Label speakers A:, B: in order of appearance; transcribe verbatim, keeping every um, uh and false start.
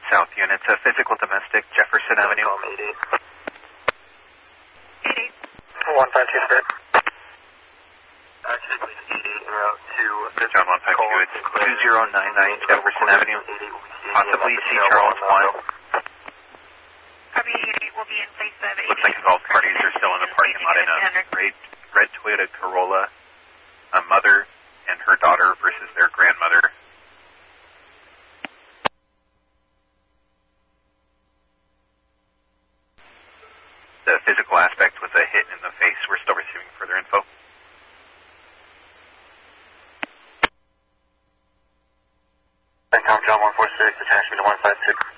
A: South units, a physical domestic, Jefferson Avenue.
B: one five two six.
A: Actually, eight eight route to John one five two, it's two zero nine nine Jefferson Avenue, possibly C. Charles one.
C: Copy eight eight will be in place of
A: Looks like involved parties are still in the parking lot in a red, red Toyota Corolla, a mother and her daughter versus their grandmother. The physical aspect was a hit in the face. We're still receiving further info.
B: Tom John one four six, attach me to one five six.